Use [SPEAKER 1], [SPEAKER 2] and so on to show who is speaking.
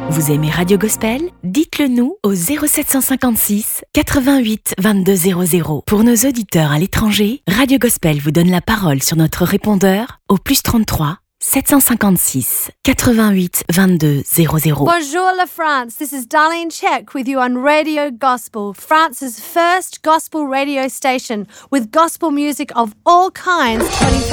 [SPEAKER 1] Vous aimez Radio Gospel? Dites-le nous au 0756 88 22 00. Pour nos auditeurs à l'étranger, Radio Gospel vous donne la parole sur notre répondeur au +33 756 88 22 00.
[SPEAKER 2] Bonjour la France, this is Darlene Check with you on Radio Gospel, France's first gospel radio station with gospel music of all kinds 24